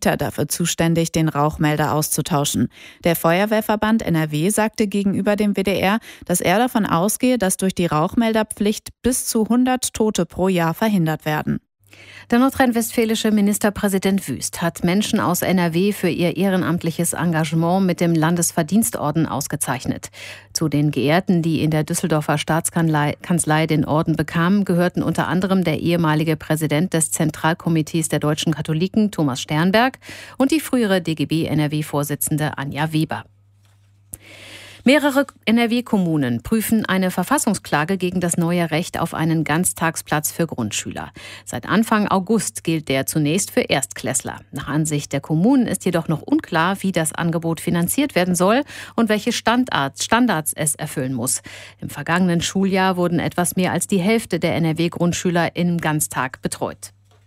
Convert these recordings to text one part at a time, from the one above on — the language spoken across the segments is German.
Vermieter dafür zuständig, den Rauchmelder auszutauschen. Der Feuerwehrverband NRW sagte gegenüber dem WDR, dass er davon ausgehe, dass durch die Rauchmelderpflicht bis zu 100 Tote pro Jahr verhindert werden. Der nordrhein-westfälische Ministerpräsident Wüst hat Menschen aus NRW für ihr ehrenamtliches Engagement mit dem Landesverdienstorden ausgezeichnet. Zu den Geehrten, die in der Düsseldorfer Staatskanzlei den Orden bekamen, gehörten unter anderem der ehemalige Präsident des Zentralkomitees der deutschen Katholiken, Thomas Sternberg, und die frühere DGB-NRW-Vorsitzende Anja Weber. Mehrere NRW-Kommunen prüfen eine Verfassungsklage gegen das neue Recht auf einen Ganztagsplatz für Grundschüler. Seit Anfang August gilt der zunächst für Erstklässler. Nach Ansicht der Kommunen ist jedoch noch unklar, wie das Angebot finanziert werden soll und welche Standards es erfüllen muss. Im vergangenen Schuljahr wurden etwas mehr als die Hälfte der NRW-Grundschüler im Ganztag betreut.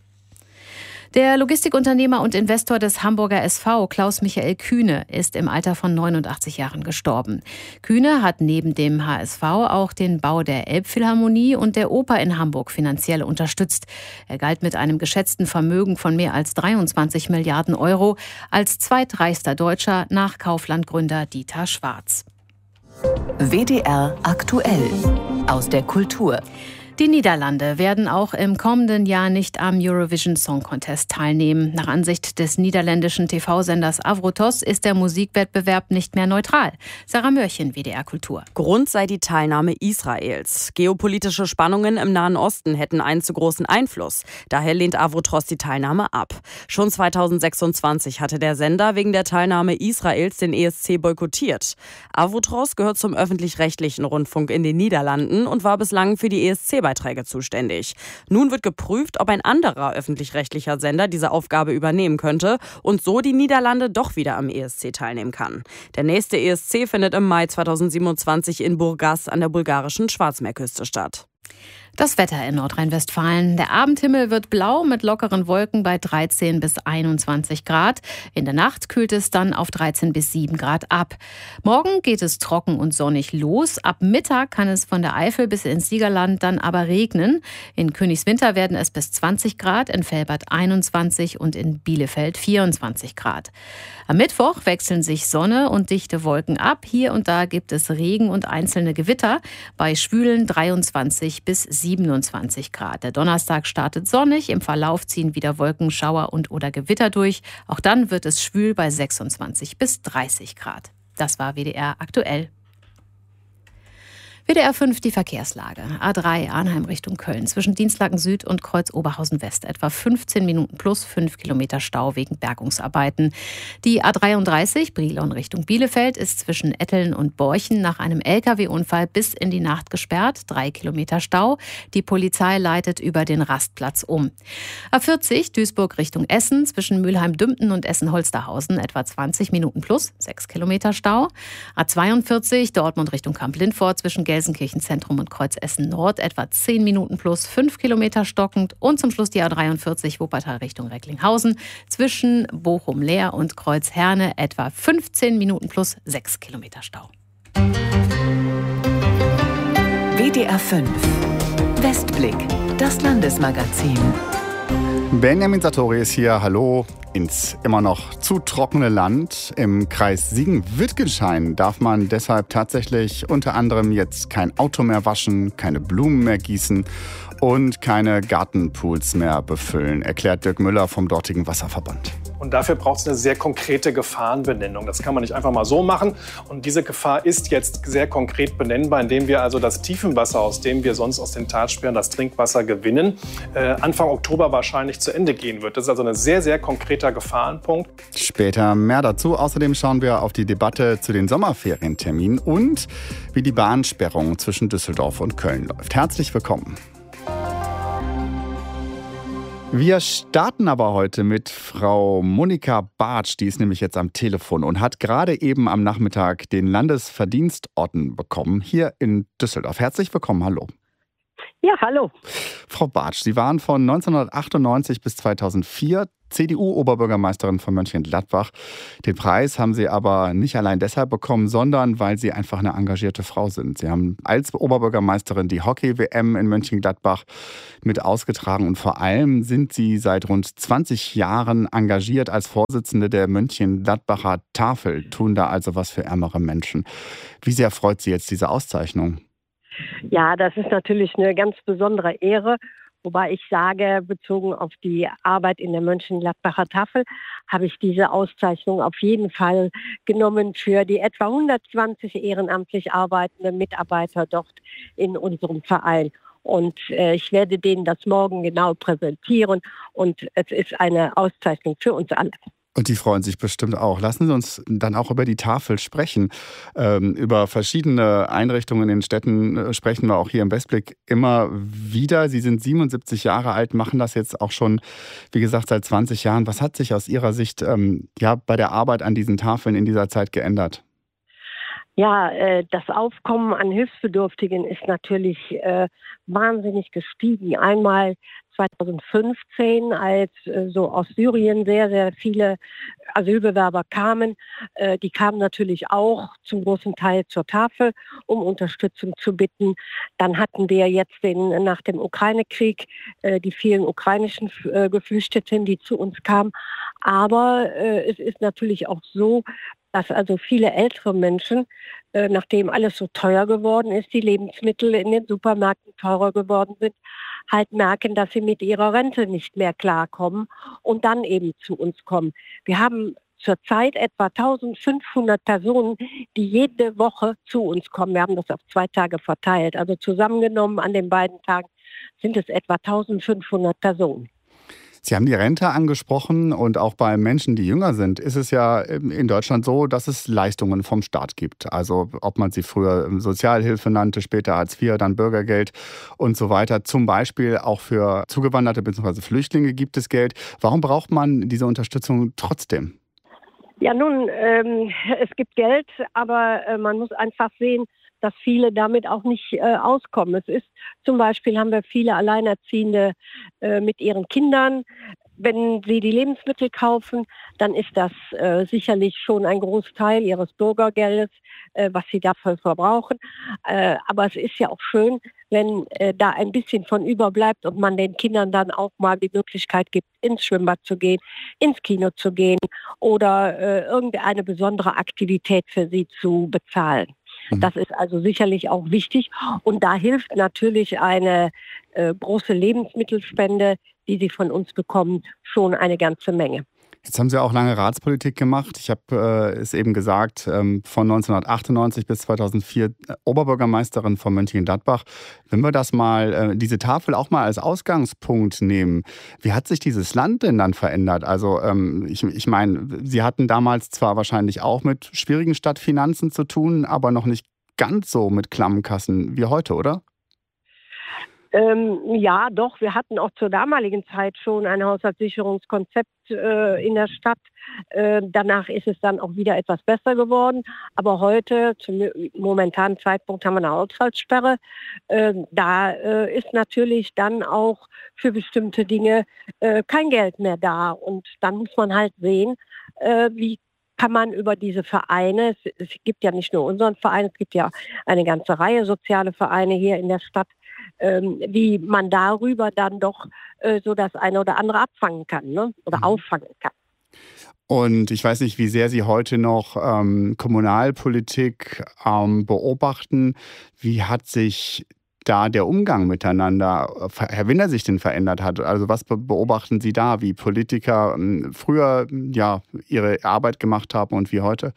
Der Logistikunternehmer und Investor des Hamburger SV, Klaus-Michael Kühne, ist im Alter von 89 Jahren gestorben. Kühne hat neben dem HSV auch den Bau der Elbphilharmonie und der Oper in Hamburg finanziell unterstützt. Er galt mit einem geschätzten Vermögen von mehr als 23 Milliarden Euro als zweitreichster Deutscher nach Kaufland-Gründer Dieter Schwarz. WDR aktuell aus der Kultur. Die Niederlande werden auch im kommenden Jahr nicht am Eurovision Song Contest teilnehmen. Nach Ansicht des niederländischen TV-Senders Avrotos ist der Musikwettbewerb nicht mehr neutral. Sarah Mörchen, WDR Kultur. Grund sei die Teilnahme Israels. Geopolitische Spannungen im Nahen Osten hätten einen zu großen Einfluss. Daher lehnt Avrotos die Teilnahme ab. Schon 2026 hatte der Sender wegen der Teilnahme Israels den ESC boykottiert. Avrotos gehört zum öffentlich-rechtlichen Rundfunk in den Niederlanden und war bislang für die ESC-Beiträge zuständig. Nun wird geprüft, ob ein anderer öffentlich-rechtlicher Sender diese Aufgabe übernehmen könnte und so die Niederlande doch wieder am ESC teilnehmen kann. Der nächste ESC findet im Mai 2027 in Burgas an der bulgarischen Schwarzmeerküste statt. Das Wetter in Nordrhein-Westfalen. Der Abendhimmel wird blau mit lockeren Wolken bei 13 bis 21 Grad. In der Nacht kühlt es dann auf 13 bis 7 Grad ab. Morgen geht es trocken und sonnig los. Ab Mittag kann es von der Eifel bis ins Siegerland dann aber regnen. In Königswinter werden es bis 20 Grad, in Velbert 21 und in Bielefeld 24 Grad. Am Mittwoch wechseln sich Sonne und dichte Wolken ab. Hier und da gibt es Regen und einzelne Gewitter. Bei schwülen 23 bis 27 Grad. Der Donnerstag startet sonnig. Im Verlauf ziehen wieder Wolken, Schauer und oder Gewitter durch. Auch dann wird es schwül bei 26 bis 30 Grad. Das war WDR aktuell. WDR 5 die Verkehrslage. A3 Arnheim Richtung Köln zwischen Dienstlaken Süd und Kreuz Oberhausen West. Etwa 15 Minuten plus 5 Kilometer Stau wegen Bergungsarbeiten. Die A33 Brilon Richtung Bielefeld ist zwischen Etteln und Borchen nach einem LKW-Unfall bis in die Nacht gesperrt. 3 Kilometer Stau. Die Polizei leitet über den Rastplatz um. A40 Duisburg Richtung Essen zwischen Mülheim-Dümpten und Essen-Holsterhausen. Etwa 20 Minuten plus 6 Kilometer Stau. A42 Dortmund Richtung Kamp-Lindfort zwischen Gelsenkirchen-Zentrum und Kreuz Essen-Nord, etwa 10 Minuten plus 5 Kilometer stockend. Und zum Schluss die A43 Wuppertal Richtung Recklinghausen zwischen Bochum-Leer und Kreuz Herne, etwa 15 Minuten plus 6 Kilometer Stau. WDR 5 Westblick, das Landesmagazin. Benjamin Sartori ist hier. Hallo. Ins immer noch zu trockene Land. Im Kreis Siegen-Wittgenstein darf man deshalb tatsächlich unter anderem jetzt kein Auto mehr waschen, keine Blumen mehr gießen und keine Gartenpools mehr befüllen, erklärt Dirk Müller vom dortigen Wasserverband. Und dafür braucht es eine sehr konkrete Gefahrenbenennung. Das kann man nicht einfach mal so machen. Und diese Gefahr ist jetzt sehr konkret benennbar, indem wir also das Tiefenwasser, aus dem wir sonst aus den Talsperren das Trinkwasser gewinnen, Anfang Oktober wahrscheinlich zu Ende gehen wird. Das ist also ein sehr, sehr konkreter Gefahrenpunkt. Später mehr dazu. Außerdem schauen wir auf die Debatte zu den Sommerferienterminen und wie die Bahnsperrung zwischen Düsseldorf und Köln läuft. Herzlich willkommen. Wir starten aber heute mit Frau Monika Bartsch, die ist nämlich jetzt am Telefon und hat gerade eben am Nachmittag den Landesverdienstorden bekommen, hier in Düsseldorf. Herzlich willkommen, hallo. Ja, hallo. Frau Bartsch, Sie waren von 1998 bis 2004 CDU-Oberbürgermeisterin von Mönchengladbach. Den Preis haben Sie aber nicht allein deshalb bekommen, sondern weil Sie einfach eine engagierte Frau sind. Sie haben als Oberbürgermeisterin die Hockey-WM in Mönchengladbach mit ausgetragen und vor allem sind Sie seit rund 20 Jahren engagiert als Vorsitzende der Mönchengladbacher Tafel, tun da also was für ärmere Menschen. Wie sehr freut Sie jetzt diese Auszeichnung? Ja, das ist natürlich eine ganz besondere Ehre. Wobei ich sage, bezogen auf die Arbeit in der Mönchengladbacher Tafel, habe ich diese Auszeichnung auf jeden Fall genommen für die etwa 120 ehrenamtlich arbeitenden Mitarbeiter dort in unserem Verein. Und ich werde denen das morgen genau präsentieren. Und es ist eine Auszeichnung für uns alle. Und die freuen sich bestimmt auch. Lassen Sie uns dann auch über die Tafel sprechen. Über verschiedene Einrichtungen in den Städten sprechen wir auch hier im Westblick immer wieder. Sie sind 77 Jahre alt, machen das jetzt auch schon, wie gesagt, seit 20 Jahren. Was hat sich aus Ihrer Sicht bei der Arbeit an diesen Tafeln in dieser Zeit geändert? Ja, das Aufkommen an Hilfsbedürftigen ist natürlich wahnsinnig gestiegen. Einmal 2015, als so aus Syrien sehr, sehr viele Asylbewerber kamen. Die kamen natürlich auch zum großen Teil zur Tafel, um Unterstützung zu bitten. Dann hatten wir jetzt nach dem Ukraine-Krieg die vielen ukrainischen Geflüchteten, die zu uns kamen. Aber es ist natürlich auch so, dass also viele ältere Menschen, nachdem alles so teuer geworden ist, die Lebensmittel in den Supermärkten teurer geworden sind, halt merken, dass sie mit ihrer Rente nicht mehr klarkommen und dann eben zu uns kommen. Wir haben zurzeit etwa 1500 Personen, die jede Woche zu uns kommen. Wir haben das auf 2 Tage verteilt. Also zusammengenommen an den beiden Tagen sind es etwa 1500 Personen. Sie haben die Rente angesprochen und auch bei Menschen, die jünger sind, ist es ja in Deutschland so, dass es Leistungen vom Staat gibt. Also ob man sie früher Sozialhilfe nannte, später Hartz IV, dann Bürgergeld und so weiter. Zum Beispiel auch für Zugewanderte bzw. Flüchtlinge gibt es Geld. Warum braucht man diese Unterstützung trotzdem? Ja, nun, es gibt Geld, aber man muss einfach sehen, dass viele damit auch nicht auskommen. Es ist zum Beispiel, haben wir viele Alleinerziehende mit ihren Kindern. Wenn sie die Lebensmittel kaufen, dann ist das sicherlich schon ein Großteil ihres Bürgergeldes, was sie dafür verbrauchen. Aber es ist ja auch schön, wenn da ein bisschen von überbleibt und man den Kindern dann auch mal die Möglichkeit gibt, ins Schwimmbad zu gehen, ins Kino zu gehen oder irgendeine besondere Aktivität für sie zu bezahlen. Das ist also sicherlich auch wichtig. Und da hilft natürlich eine große Lebensmittelspende, die Sie von uns bekommen, schon eine ganze Menge. Jetzt haben Sie auch lange Ratspolitik gemacht. Ich habe es eben gesagt, von 1998 bis 2004 Oberbürgermeisterin von Mönchengladbach. Wenn wir das mal, diese Tafel auch mal als Ausgangspunkt nehmen, wie hat sich dieses Land denn dann verändert? Also ich meine, Sie hatten damals zwar wahrscheinlich auch mit schwierigen Stadtfinanzen zu tun, aber noch nicht ganz so mit klammen Kassen wie heute, oder? Ja, doch. Wir hatten auch zur damaligen Zeit schon ein Haushaltssicherungskonzept in der Stadt. Danach ist es dann auch wieder etwas besser geworden. Aber heute, zum momentanen Zeitpunkt, haben wir eine Haushaltssperre. Da ist natürlich dann auch für bestimmte Dinge kein Geld mehr da. Und dann muss man halt sehen, wie kann man über diese Vereine, es gibt ja nicht nur unseren Verein, es gibt ja eine ganze Reihe soziale Vereine hier in der Stadt, wie man darüber dann doch so das eine oder andere abfangen kann, ne? Oder auffangen kann. Und ich weiß nicht, wie sehr Sie heute noch Kommunalpolitik beobachten. Wie hat sich da der Umgang miteinander, Herr Winter, sich denn verändert hat? Also was beobachten Sie da, wie Politiker früher ihre Arbeit gemacht haben und wie heute?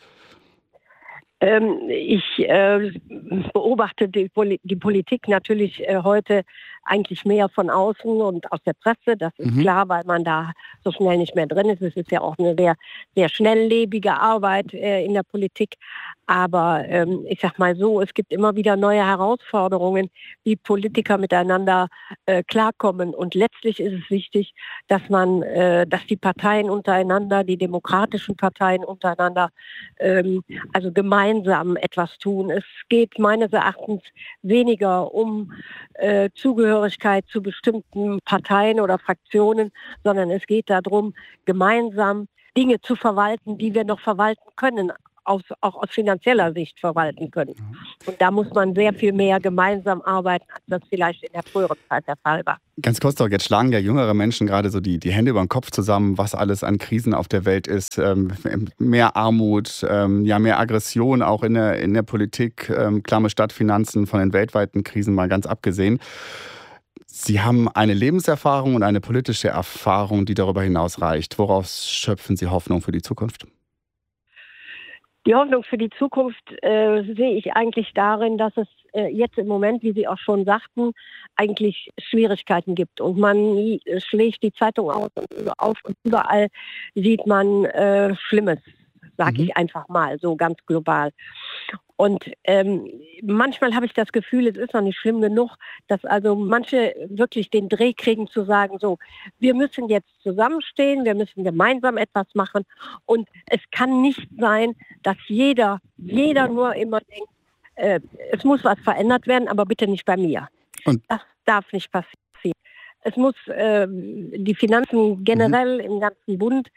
Ich beobachte die Politik natürlich heute eigentlich mehr von außen und aus der Presse. Das ist klar, weil man da so schnell nicht mehr drin ist. Es ist ja auch eine sehr, sehr schnelllebige Arbeit in der Politik. Aber ich sag mal so, es gibt immer wieder neue Herausforderungen, wie Politiker miteinander klarkommen. Und letztlich ist es wichtig, dass die Parteien untereinander, die demokratischen Parteien untereinander, also gemeinsam etwas tun. Es geht meines Erachtens weniger um Zugehörigkeit zu bestimmten Parteien oder Fraktionen, sondern es geht darum, gemeinsam Dinge zu verwalten, die wir noch verwalten können, auch aus finanzieller Sicht verwalten können. Und da muss man sehr viel mehr gemeinsam arbeiten, als das vielleicht in der früheren Zeit der Fall war. Ganz kurz doch, jetzt schlagen ja jüngere Menschen gerade so die Hände über den Kopf zusammen, was alles an Krisen auf der Welt ist. Mehr Armut, mehr Aggression auch in der Politik, klamme Stadtfinanzen, von den weltweiten Krisen mal ganz abgesehen. Sie haben eine Lebenserfahrung und eine politische Erfahrung, die darüber hinaus reicht. Woraus schöpfen Sie Hoffnung für die Zukunft? Die Hoffnung für die Zukunft sehe ich eigentlich darin, dass es jetzt im Moment, wie Sie auch schon sagten, eigentlich Schwierigkeiten gibt. Und man schlägt die Zeitung auf und überall sieht man Schlimmes, sage ich einfach mal, so ganz global. Und manchmal habe ich das Gefühl, es ist noch nicht schlimm genug, dass also manche wirklich den Dreh kriegen zu sagen, so, wir müssen jetzt zusammenstehen, wir müssen gemeinsam etwas machen. Und es kann nicht sein, dass jeder nur immer denkt, es muss was verändert werden, aber bitte nicht bei mir. Und das darf nicht passieren. Es muss die Finanzen generell im ganzen Bund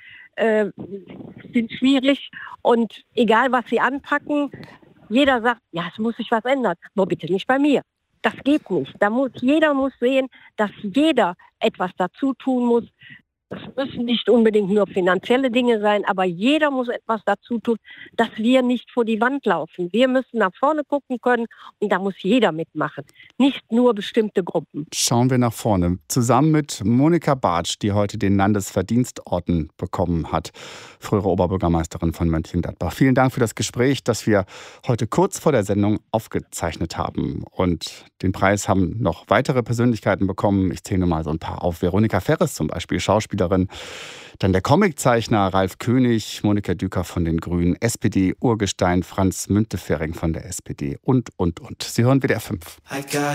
sind schwierig und egal was sie anpacken, jeder sagt, ja, es muss sich was ändern, aber bitte nicht bei mir. Das geht nicht. Jeder muss sehen, dass jeder etwas dazu tun muss. Es müssen nicht unbedingt nur finanzielle Dinge sein, aber jeder muss etwas dazu tun, dass wir nicht vor die Wand laufen. Wir müssen nach vorne gucken können und da muss jeder mitmachen, nicht nur bestimmte Gruppen. Schauen wir nach vorne. Zusammen mit Monika Bartsch, die heute den Landesverdienstorden bekommen hat, frühere Oberbürgermeisterin von Mönchengladbach. Vielen Dank für das Gespräch, das wir heute kurz vor der Sendung aufgezeichnet haben. Und den Preis haben noch weitere Persönlichkeiten bekommen. Ich zähle mal so ein paar auf. Veronika Ferres zum Beispiel, Schauspielerin. Dann der Comiczeichner Ralf König, Monika Düker von den Grünen, SPD-Urgestein Franz Müntefering von der SPD und. Sie hören WDR 5.